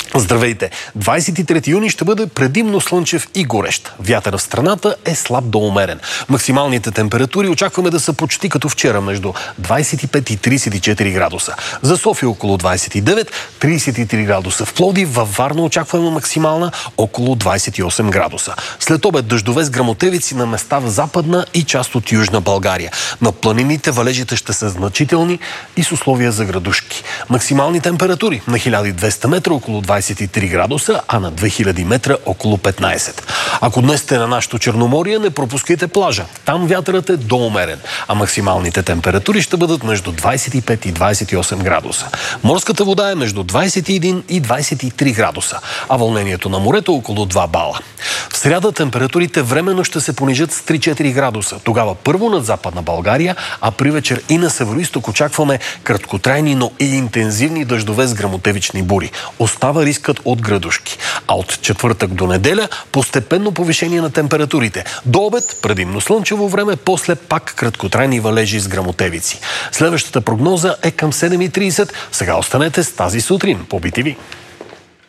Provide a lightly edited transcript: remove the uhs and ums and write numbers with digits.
Здравейте! 23 юни ще бъде предимно слънчев и горещ. Вятър в страната е слаб до умерен. Максималните температури очакваме да са почти като вчера, между 25 и 34 градуса. За София около 29, 33 градуса в Пловдив, във Варна очакваме максимална около 28 градуса. След обед дъждове с гръмотевици на места в Западна и част от Южна България. На планините валежите ще са значителни и с условия за градушки. Максимални температури на 1200 метра около 23 градуса, а на 2000 метра около 15. Ако днес сте на нашото Черноморие, не пропускайте плажа. Там вятърът е доумерен, а максималните температури ще бъдат между 25 и 28 градуса. Морската вода е между 21 и 23 градуса, а вълнението на морето около 2 бала. В сряда температурите временно ще се понижат с 3-4 градуса. Тогава първо над Западна България, а при вечер и на североизток очакваме краткотрайни, но и интензивни дъждове с гръмотевични бури. Остава рискът от градушки. А от четвъртък до неделя постепенно повишение на температурите. До обед предимно слънчево време, после пак краткотрайни валежи с гръмотевици. Следващата прогноза е към 7:30. Сега останете с тази сутрин по BTV.